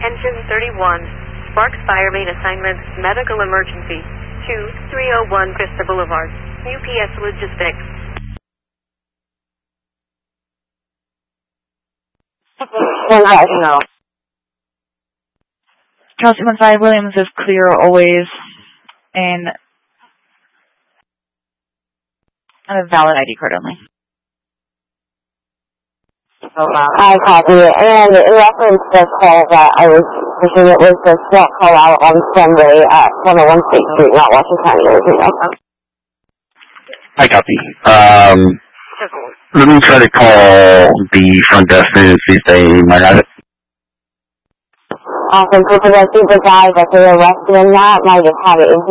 Engine 31, Sparks Fire Main Assignment, Medical Emergency, 2301 Vista Boulevard, UPS Logistics. No. Charles 215 Williams is clear always, and a valid ID card only. I copy it. And in reference to the call that I was pushing, it was the SWAT call out on Sunday at 101 State Street, not Washington County, Virginia. I copy. Let me try to call the front desk and see if they might have it. Awesome, because I think the guy that they arrested in that might have had it in